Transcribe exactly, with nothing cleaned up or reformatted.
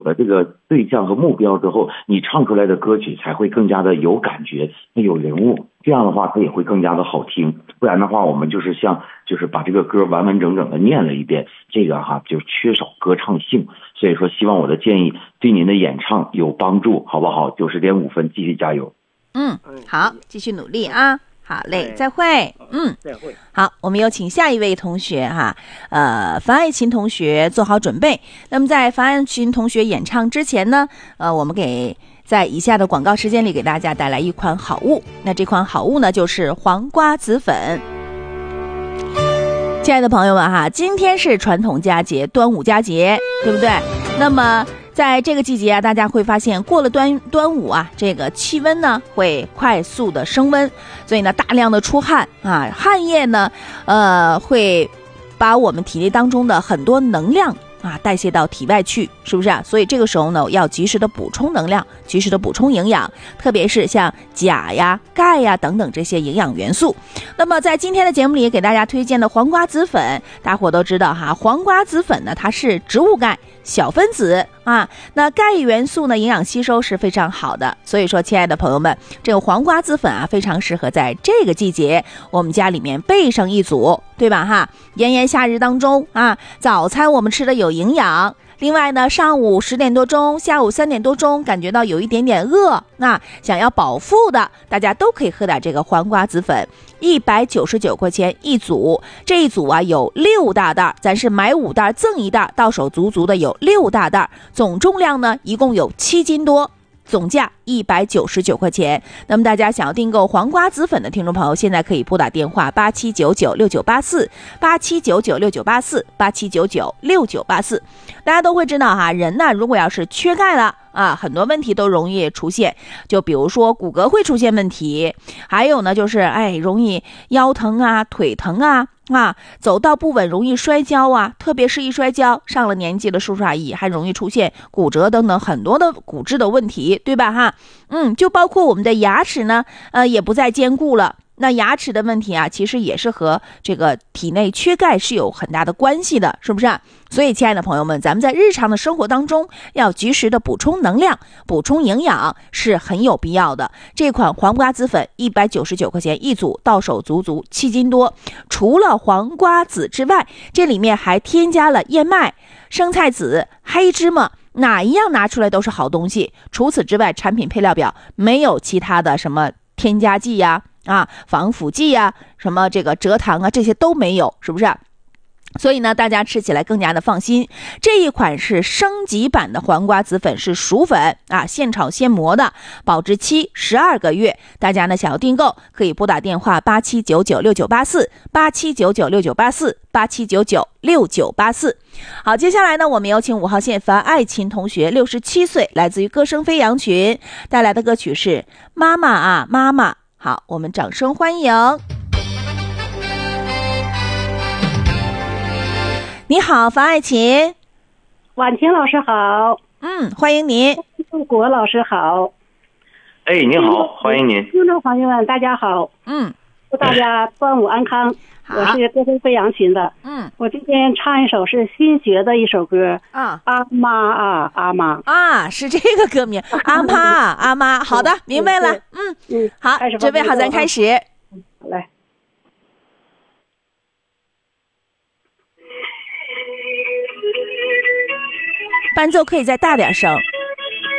了这个对象和目标之后，你唱出来的歌曲才会更加的有感觉，有人物，这样的话它也会更加的好听。不然的话，我们就是像就是把这个歌完完整整的念了一遍，这个哈就缺少歌唱性。所以说，希望我的建议对您的演唱有帮助，好不好？九十点五分，继续加油。 嗯，好，继续努力啊。好嘞，再会。嗯，再会。好，我们有请下一位同学哈，呃，樊爱琴同学做好准备。那么在樊爱琴同学演唱之前呢，呃，我们给在以下的广告时间里给大家带来一款好物。那这款好物呢，就是黄瓜子粉。亲爱的朋友们哈，今天是传统佳节端午佳节，对不对？那么在这个季节啊，大家会发现过了端端午啊，这个气温呢会快速的升温，所以呢大量的出汗啊，汗液呢呃会把我们体内当中的很多能量啊代谢到体外去，是不是啊？所以这个时候呢要及时的补充能量，及时的补充营养，特别是像钾呀、钙呀等等这些营养元素。那么在今天的节目里给大家推荐的黄瓜子粉，大伙都知道哈，黄瓜子粉呢它是植物钙小分子啊，那钙元素呢营养吸收是非常好的，所以说亲爱的朋友们，这个黄瓜子粉啊非常适合在这个季节我们家里面备上一组，对吧哈？炎炎夏日当中啊，早餐我们吃的有营养，另外呢上午十点多钟下午三点多钟感觉到有一点点饿，那想要饱腹的大家都可以喝点这个黄瓜子粉，一百九十九块钱一组，这一组啊有六大袋，咱是买五袋赠一袋，到手足足的有六大袋，总重量呢一共有七斤多，总价一百九十九块钱。那么大家想要订购黄瓜子粉的听众朋友，现在可以拨打电话八七九九六九八四八七九九六九八四八七九九六九八四。大家都会知道哈，人呢如果要是缺钙了啊，很多问题都容易出现，就比如说骨骼会出现问题，还有呢就是哎容易腰疼啊、腿疼啊。啊，走道不稳容易摔跤啊，特别是一摔跤，上了年纪的叔叔阿姨还容易出现骨折等等很多的骨质的问题，对吧哈？嗯，就包括我们的牙齿呢，呃，也不再坚固了。那牙齿的问题啊，其实也是和这个体内缺钙是有很大的关系的，是不是啊？所以亲爱的朋友们，咱们在日常的生活当中要及时的补充能量、补充营养是很有必要的。这款黄瓜子粉一百九十九块钱一组，到手足足七斤多。除了黄瓜子之外，这里面还添加了燕麦、生菜籽、黑芝麻，哪一样拿出来都是好东西。除此之外，产品配料表没有其他的什么添加剂呀、啊、防腐剂呀、什么这个蔗糖啊，这些都没有，是不是？所以呢，大家吃起来更加的放心。这一款是升级版的黄瓜子粉，是熟粉啊，现炒现磨的，保质期十二个月。大家呢想要订购，可以拨打电话八七九九六九八四八七九九六九八四八七九九六九八四。好，接下来呢，我们有请五号线樊爱琴同学，六十七岁，来自于歌声飞扬群，带来的歌曲是《妈妈啊妈妈》。好，我们掌声欢迎。你好，樊爱琴。 婉晴老师好。 嗯，欢迎您。 杜国老师好。 哎，您好，欢迎您。 听众朋友们，大家好。 嗯， 祝大家端午安康。我是歌声飞扬群的。 嗯， 我今天唱一首是新学的一首歌。 啊， 阿妈啊，阿妈啊，是这个歌名。阿妈啊，阿妈。好的，明白了。嗯嗯，好，准备好，咱开始。 好嘞。 伴奏可以再大点声。